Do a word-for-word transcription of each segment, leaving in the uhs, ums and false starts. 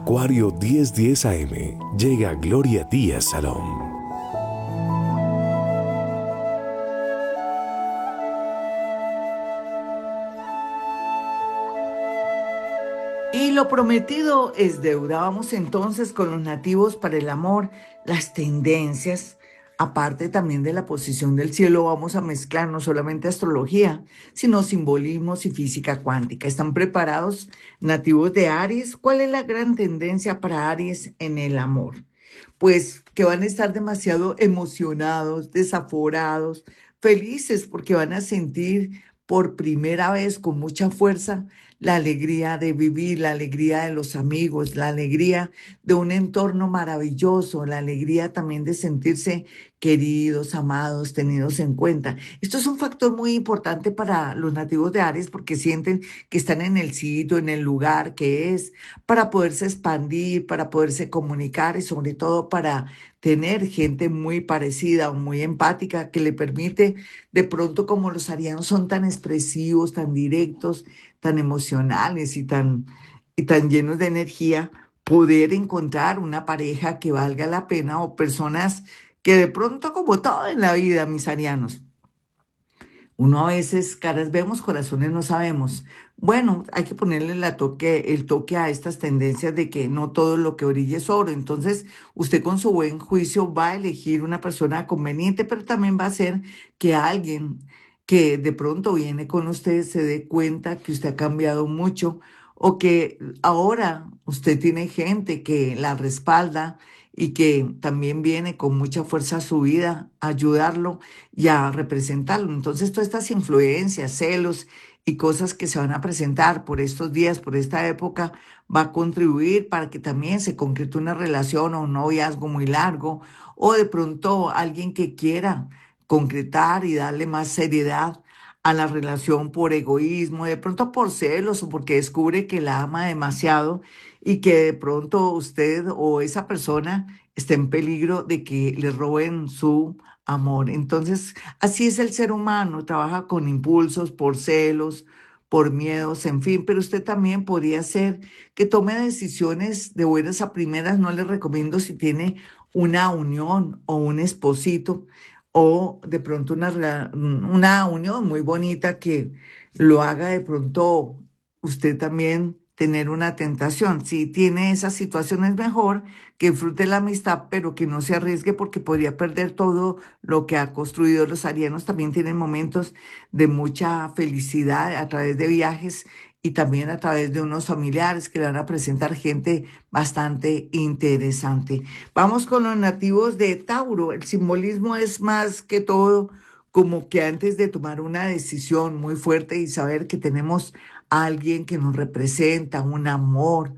Acuario diez diez A M llega Gloria Díaz Salón. Y lo prometido es deuda. Vamos entonces con los nativos para el amor, las tendencias, aparte también de la posición del cielo, vamos a mezclar no solamente astrología, sino simbolismos y física cuántica. ¿Están preparados, nativos de Aries? ¿Cuál es la gran tendencia para Aries en el amor? Pues que van a estar demasiado emocionados, desaforados, felices porque van a sentir por primera vez con mucha fuerza la alegría de vivir, la alegría de los amigos, la alegría de un entorno maravilloso, la alegría también de sentirse queridos, amados, tenidos en cuenta. Esto es un factor muy importante para los nativos de Aries porque sienten que están en el sitio, en el lugar que es, para poderse expandir, para poderse comunicar y sobre todo para tener gente muy parecida o muy empática que le permite de pronto como los arianos son tan expresivos, tan directos, tan emocionales y tan, y tan llenos de energía, poder encontrar una pareja que valga la pena o personas que de pronto, como todo en la vida, mis arianos, uno a veces caras vemos, corazones no sabemos. Bueno, hay que ponerle la toque, el toque a estas tendencias de que no todo lo que brilla es oro. Entonces, usted con su buen juicio va a elegir una persona conveniente, pero también va a hacer que alguien que de pronto viene con usted se dé cuenta que usted ha cambiado mucho o que ahora usted tiene gente que la respalda y que también viene con mucha fuerza a su vida a ayudarlo y a representarlo. Entonces, todas estas influencias, celos y cosas que se van a presentar por estos días, por esta época, va a contribuir para que también se concrete una relación o un noviazgo muy largo, o de pronto alguien que quiera concretar y darle más seriedad a la relación por egoísmo, de pronto por celos o porque descubre que la ama demasiado y que de pronto usted o esa persona está en peligro de que le roben su amor. Entonces, así es el ser humano, trabaja con impulsos, por celos, por miedos, en fin, pero usted también podría ser que tome decisiones de buenas a primeras. No le recomiendo si tiene una unión o un esposito o de pronto una, rela- una unión muy bonita que lo haga de pronto usted también tener una tentación. Si tiene esa situación es mejor que disfrute la amistad, pero que no se arriesgue porque podría perder todo lo que ha construido. Los arianos también tienen momentos de mucha felicidad a través de viajes y también a través de unos familiares que le van a presentar gente bastante interesante. Vamos con los nativos de Tauro. El simbolismo es más que todo como que antes de tomar una decisión muy fuerte y saber que tenemos a alguien que nos representa, un amor,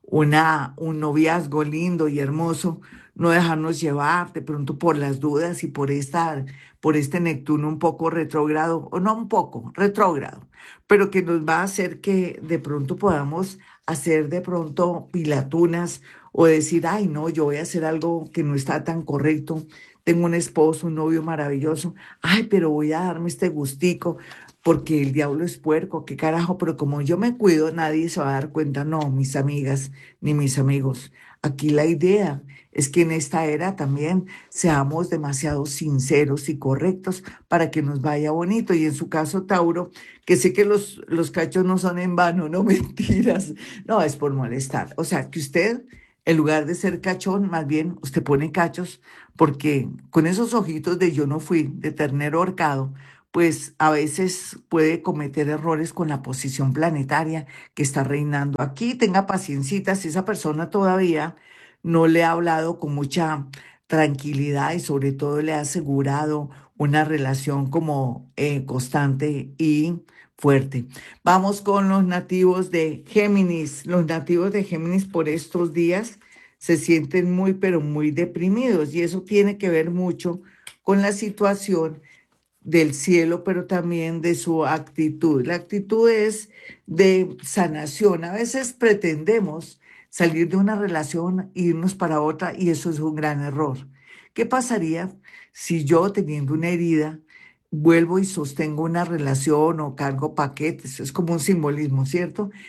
una, un noviazgo lindo y hermoso, no dejarnos llevar de pronto por las dudas y por esta, por este Neptuno un poco retrógrado, o no un poco, retrógrado, pero que nos va a hacer que de pronto podamos hacer de pronto pilatunas o decir, ay, no, yo voy a hacer algo que no está tan correcto. Tengo un esposo, un novio maravilloso. Ay, pero voy a darme este gustico porque el diablo es puerco, qué carajo, pero como yo me cuido, nadie se va a dar cuenta, no, mis amigas ni mis amigos. Aquí la idea es que en esta era también seamos demasiado sinceros y correctos para que nos vaya bonito. Y en su caso, Tauro, que sé que los, los cachos no son en vano, no mentiras, no, es por molestar. O sea, que usted, en lugar de ser cachón, más bien usted pone cachos, porque con esos ojitos de yo no fui, de ternero horcado, pues a veces puede cometer errores con la posición planetaria que está reinando aquí. Tenga paciencita si esa persona todavía no le ha hablado con mucha tranquilidad y sobre todo le ha asegurado una relación como eh, constante y fuerte. Vamos con los nativos de Géminis. Los nativos de Géminis por estos días se sienten muy, pero muy deprimidos y eso tiene que ver mucho con la situación del cielo, pero también de su actitud. La actitud es de sanación. A veces pretendemos salir de una relación e irnos para otra y eso es un gran error. ¿Qué pasaría si yo teniendo una herida vuelvo y sostengo una relación o cargo paquetes? Es como un simbolismo, ¿cierto?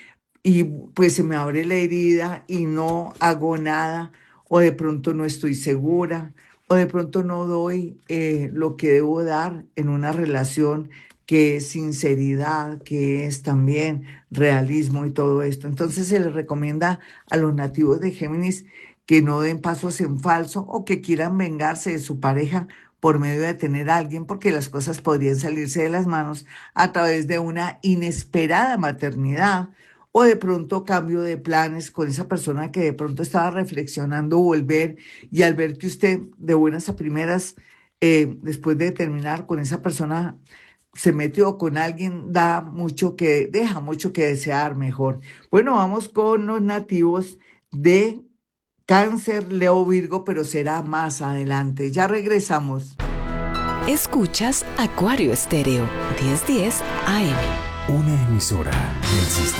y pues se me abre la herida y no hago nada, o de pronto no estoy segura, o de pronto no doy eh, lo que debo dar en una relación que es sinceridad, que es también realismo y todo esto. Entonces se les recomienda a los nativos de Géminis que no den pasos en falso o que quieran vengarse de su pareja por medio de tener a alguien, porque las cosas podrían salirse de las manos a través de una inesperada maternidad o de pronto cambio de planes con esa persona que de pronto estaba reflexionando volver, y al ver que usted de buenas a primeras, eh, después de terminar con esa persona, se metió con alguien, da mucho que, deja mucho que desear mejor. Bueno, vamos con los nativos de Cáncer, Leo, Virgo, pero será más adelante. Ya regresamos. Escuchas Acuario Estéreo, diez diez A M. Una emisora del sistema